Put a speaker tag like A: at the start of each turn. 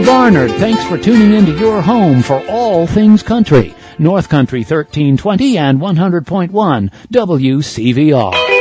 A: Barnard. Thanks for tuning into your home for all things country. North Country 1320 and 100.1 WCVR.